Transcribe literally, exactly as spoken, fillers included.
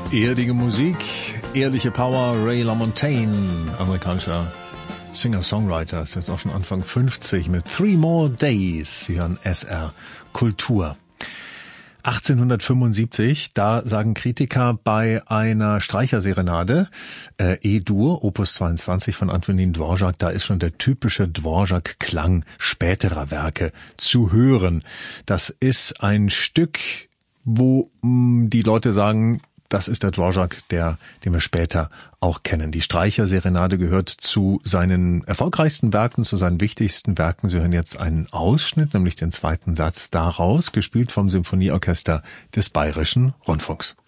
Erdige Musik, ehrliche Power, Ray LaMontagne, amerikanischer Singer-Songwriter, ist jetzt auch schon Anfang fünfzig mit Three More Days. Sie hören S R Kultur. achtzehnhundertfünfundsiebzig, da sagen Kritiker bei einer Streicherserenade, äh, E-Dur, Opus zweiundzwanzig von Antonin Dvorak, da ist schon der typische Dvorak-Klang späterer Werke zu hören. Das ist ein Stück, wo mh, die Leute sagen, das ist der Dvorak, der, den wir später auch kennen. Die Streicherserenade gehört zu seinen erfolgreichsten Werken, zu seinen wichtigsten Werken. Sie hören jetzt einen Ausschnitt, nämlich den zweiten Satz daraus, gespielt vom Symphonieorchester des Bayerischen Rundfunks.